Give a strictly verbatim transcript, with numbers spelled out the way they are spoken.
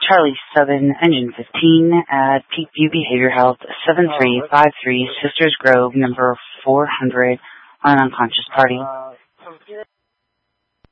Charlie seven, Engine fifteen, at Peakview Behavior Health, seven three five three, Sisters Grove, number four hundred, on an unconscious party.